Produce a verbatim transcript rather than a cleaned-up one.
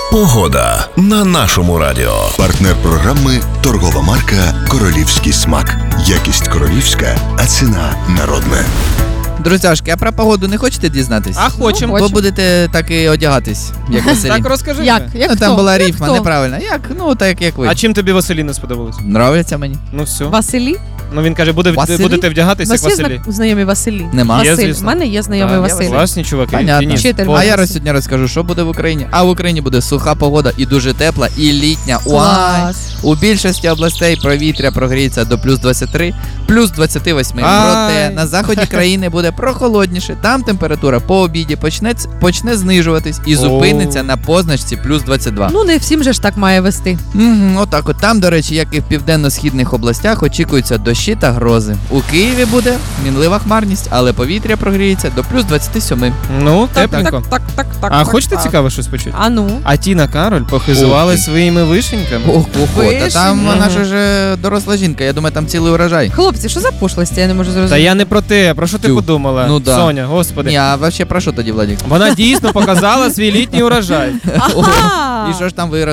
Погода на нашому радіо. Партнер програми торгова марка «Королівський смак». Якість королівська, а ціна народна. Друзяшки, а про погоду не хочете дізнатись? А хочемо. Ви будете так і одягатись, як Василій. Так розкажи. Як? вже. Як Ну, хто? там була Як рифма, хто? неправильно. Як? Ну, так як ви. А чим тобі Василій не сподобалось? Нравляться мені? Ну все. Василі? Ну він каже, буде, Василій? будете вдягатися як У вас є Василій. зна- знайомі Василі? Нема. Є, Василь. звісно. У мене є знайомий Так, є Василь. Класні чуваки. Понятно. Денис, Вчитель. по- А я роз- сьогодні розкажу, що буде в Україні. А в Україні буде суха погода і дуже тепла, і літня. Уай! Клас. У більшості областей повітря прогріється до плюс двадцять три, плюс двадцять вісім. Проте Ай. на заході країни буде прохолодніше. Там температура по обіді почне, ц- почне знижуватись і зупиниться О. на позначці плюс двадцять два. Ну, не всім же ж так має вести. Угу, отак от. Там, до речі, як і в південно-східних областях, очікуються дощі та грози. У Києві буде мінлива хмарність, але повітря прогріється до плюс двадцять сім. Ну, Так, тепленько. так, так, так, так. А так, хочете так. цікаво щось почути? А ну? А Тіна Кароль похизували Ох ти. своїми вишеньками. Ох, ох, ох, та там Вишні. вона ж уже доросла жінка, я думаю, там цілий урожай. Хлопці, що за пошлості? Я не можу зрозуміти. Та я не про те, про що ти Тю. подумала? Ну да. Соня, господи. Ні, а взагалі про що тоді, Владик? Вона дійсно показала свій літній урожай. Ага! І що ж там ви